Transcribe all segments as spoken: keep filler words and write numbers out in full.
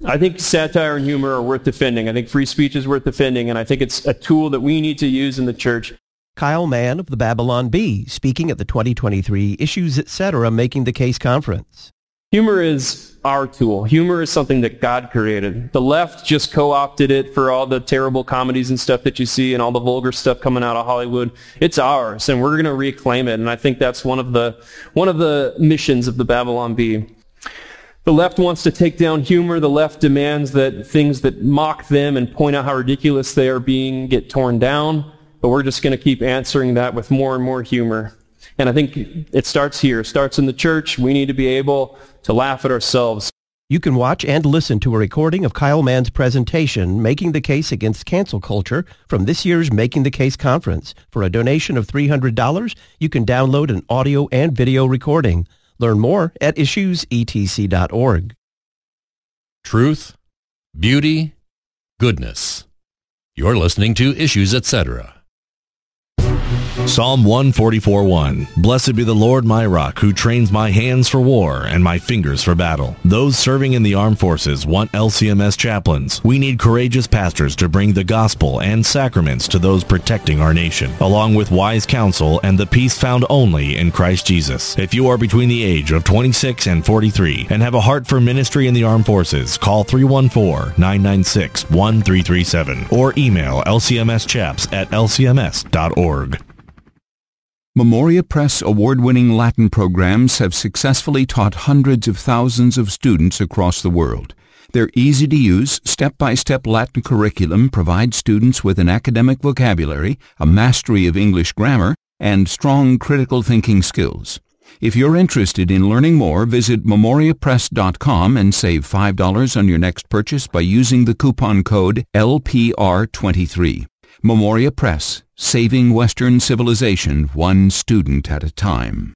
I think satire and humor are worth defending. I think free speech is worth defending, and I think it's a tool that we need to use in the church. Kyle Mann of the Babylon Bee, speaking at the twenty twenty-three Issues Etc. Making the Case Conference. Humor is our tool. Humor is something that God created. The left just co-opted it for all the terrible comedies and stuff that you see and all the vulgar stuff coming out of Hollywood. It's ours, and we're going to reclaim it, and I think that's one of the one of the missions of the Babylon Bee. The left wants to take down humor. The left demands that things that mock them and point out how ridiculous they are being get torn down. But we're just going to keep answering that with more and more humor. And I think it starts here. It starts in the church. We need to be able to laugh at ourselves. You can watch and listen to a recording of Kyle Mann's presentation, Making the Case Against Cancel Culture, from this year's Making the Case Conference. For a donation of three hundred dollars, you can download an audio and video recording. Learn more at issues e t c dot org. Truth, beauty, goodness. You're listening to Issues Etc. Psalm one forty-four one. Blessed be the Lord my rock, who trains my hands for war and my fingers for battle. Those serving in the armed forces want L C M S chaplains. We need courageous pastors to bring the gospel and sacraments to those protecting our nation, along with wise counsel and the peace found only in Christ Jesus. If you are between the age of twenty-six and forty-three and have a heart for ministry in the armed forces, call three one four, nine nine six, one three three seven or email l c m s chaps at l c m s dot org. Memoria Press award-winning Latin programs have successfully taught hundreds of thousands of students across the world. Their easy-to-use, step-by-step Latin curriculum provides students with an academic vocabulary, a mastery of English grammar, and strong critical thinking skills. If you're interested in learning more, visit memoria press dot com and save five dollars on your next purchase by using the coupon code L P R twenty-three. Memoria Press, saving Western civilization one student at a time.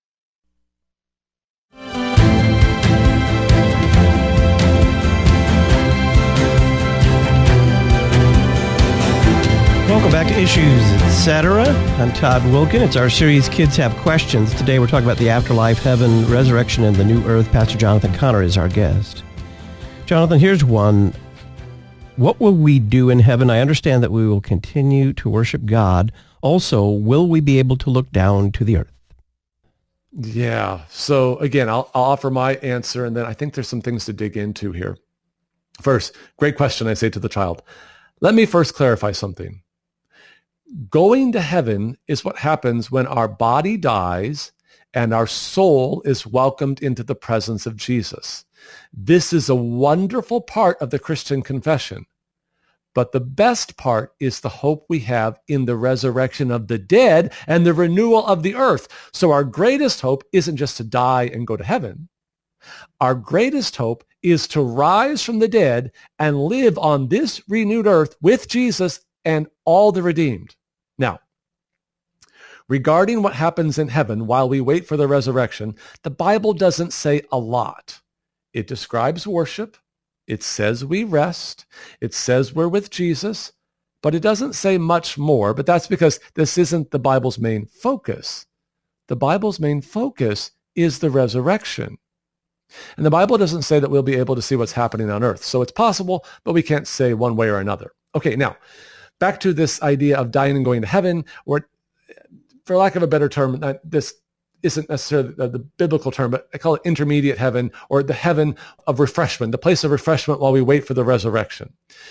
Welcome back to Issues Etc. I'm Todd Wilkin. It's our series Kids Have Questions. Today we're talking about the afterlife, heaven, resurrection, and the new earth. Pastor Jonathan Connor is our guest. Jonathan, here's one. What will we do in heaven? I understand that we will continue to worship God. Also, will we be able to look down to the earth? Yeah. So again, I'll, I'll offer my answer, and then I think there's some things to dig into here. First, great question, I say to the child. Let me first clarify something. Going to heaven is what happens when our body dies and our soul is welcomed into the presence of Jesus. This is a wonderful part of the Christian confession. But the best part is the hope we have in the resurrection of the dead and the renewal of the earth. So our greatest hope isn't just to die and go to heaven. Our greatest hope is to rise from the dead and live on this renewed earth with Jesus and all the redeemed. Now, regarding what happens in heaven while we wait for the resurrection, the Bible doesn't say a lot. It describes worship. It says we rest. It says we're with Jesus, but it doesn't say much more. But that's because this isn't the Bible's main focus. The Bible's main focus is the resurrection. And the Bible doesn't say that we'll be able to see what's happening on earth. So it's possible, but we can't say one way or another. Okay, now, back to this idea of dying and going to heaven, or for lack of a better term, this isn't necessarily the, the biblical term, but I call it intermediate heaven, or the heaven of refreshment, the place of refreshment while we wait for the resurrection.